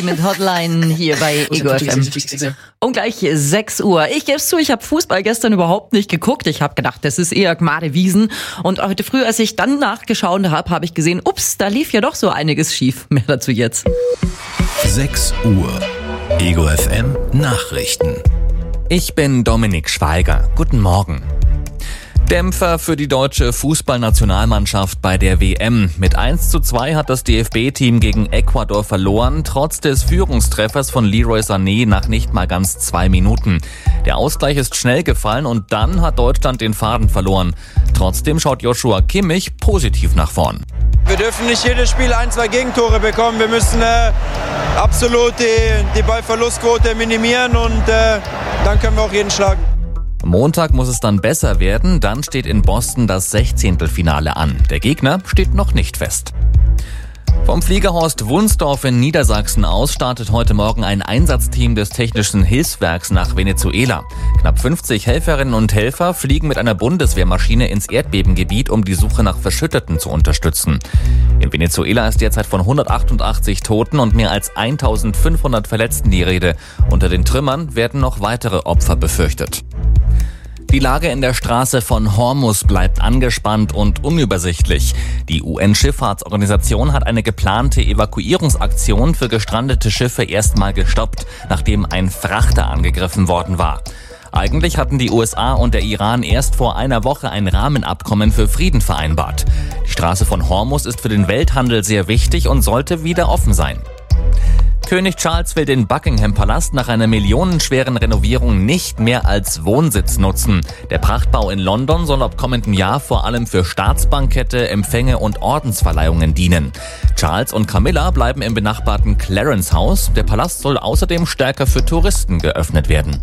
Entertainment-Hotline hier bei Ego FM. Und gleich 6 Uhr. Ich gebe es zu, ich habe Fußball gestern überhaupt nicht geguckt. Ich habe gedacht, das ist eher Gmade Wiesen. Und heute früh, als ich dann nachgeschaut habe, habe ich gesehen, ups, da lief ja doch so einiges schief. Mehr dazu jetzt. 6 Uhr. Ego FM Nachrichten. Ich bin Dominik Schweiger. Guten Morgen. Dämpfer für die deutsche Fußballnationalmannschaft bei der WM. Mit 1:2 hat das DFB-Team gegen Ecuador verloren, trotz des Führungstreffers von Leroy Sané nach nicht mal ganz 2 Minuten. Der Ausgleich ist schnell gefallen und dann hat Deutschland den Faden verloren. Trotzdem schaut Joshua Kimmich positiv nach vorn. Wir dürfen nicht jedes Spiel 1-2 Gegentore bekommen. Wir müssen absolut die Ballverlustquote minimieren und dann können wir auch jeden schlagen. Montag muss es dann besser werden, dann steht in Boston das 16. Finale an. Der Gegner steht noch nicht fest. Vom Fliegerhorst Wunsdorf in Niedersachsen aus startet heute Morgen ein Einsatzteam des Technischen Hilfswerks nach Venezuela. Knapp 50 Helferinnen und Helfer fliegen mit einer Bundeswehrmaschine ins Erdbebengebiet, um die Suche nach Verschütteten zu unterstützen. In Venezuela ist derzeit von 188 Toten und mehr als 1500 Verletzten die Rede. Unter den Trümmern werden noch weitere Opfer befürchtet. Die Lage in der Straße von Hormuz bleibt angespannt und unübersichtlich. Die UN-Schifffahrtsorganisation hat eine geplante Evakuierungsaktion für gestrandete Schiffe erstmal gestoppt, nachdem ein Frachter angegriffen worden war. Eigentlich hatten die USA und der Iran erst vor einer Woche ein Rahmenabkommen für Frieden vereinbart. Die Straße von Hormuz ist für den Welthandel sehr wichtig und sollte wieder offen sein. König Charles will den Buckingham-Palast nach einer millionenschweren Renovierung nicht mehr als Wohnsitz nutzen. Der Prachtbau in London soll ab kommendem Jahr vor allem für Staatsbankette, Empfänge und Ordensverleihungen dienen. Charles und Camilla bleiben im benachbarten Clarence House. Der Palast soll außerdem stärker für Touristen geöffnet werden.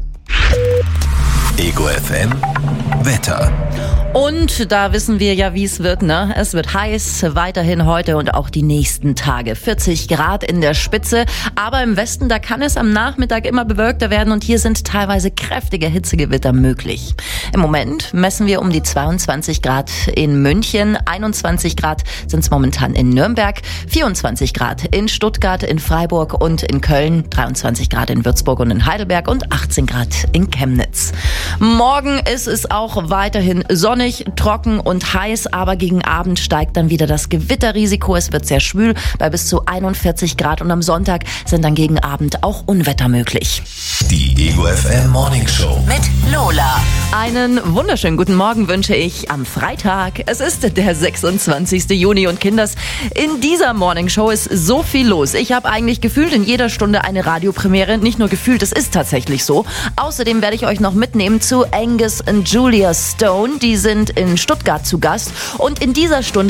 Ego FM Wetter. Und da wissen wir ja, wie es wird, ne? Es wird heiß, weiterhin heute und auch die nächsten Tage. 40 Grad in der Spitze, aber im Westen, da kann es am Nachmittag immer bewölkter werden und hier sind teilweise kräftige Hitzegewitter möglich. Im Moment messen wir um die 22 Grad in München, 21 Grad sind es momentan in Nürnberg, 24 Grad in Stuttgart, in Freiburg und in Köln, 23 Grad in Würzburg und in Heidelberg und 18 Grad in Chemnitz. Morgen ist es auch weiterhin sonnig, trocken und heiß, aber gegen Abend steigt dann wieder das Gewitterrisiko. Es wird sehr schwül bei bis zu 41 Grad und am Sonntag sind dann gegen Abend auch Unwetter möglich. Die Ego FM Morning Show mit Lola. Einen wunderschönen guten Morgen wünsche ich am Freitag. Es ist der 26. Juni und Kinders, in dieser Morning Show ist so viel los. Ich habe eigentlich gefühlt in jeder Stunde eine Radiopremiere. Nicht nur gefühlt, es ist tatsächlich so. Außerdem werde ich euch noch mitnehmen zu Angus und Julia Stone. Die sind in Stuttgart zu Gast und in dieser Stunde